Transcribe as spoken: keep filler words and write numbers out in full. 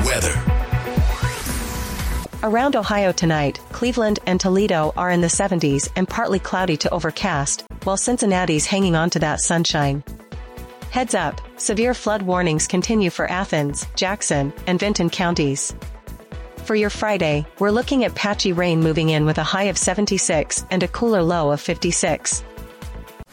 weather. Around Ohio tonight, Cleveland and Toledo are in the seventies and partly cloudy to overcast, while Cincinnati's hanging on to that sunshine. Heads up, severe flood warnings continue for Athens, Jackson, and Vinton counties. For your Friday, we're looking at patchy rain moving in with a high of seventy-six and a cooler low of fifty-six.